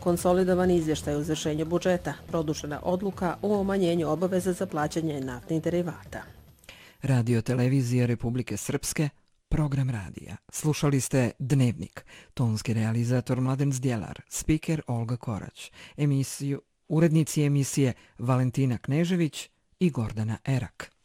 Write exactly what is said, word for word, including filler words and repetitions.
konsolidovani izvještaj o izvršenju budžeta, produšena odluka o umanjenju obaveza za plaćanje naftnih derivata. Radio televizija Republike Srpske, program radija. Slušali ste Dnevnik, tonski realizator Mladen Zdjelar, spiker Olga Korać, emisiju, urednici emisije Valentina Knežević i Gordana Erak.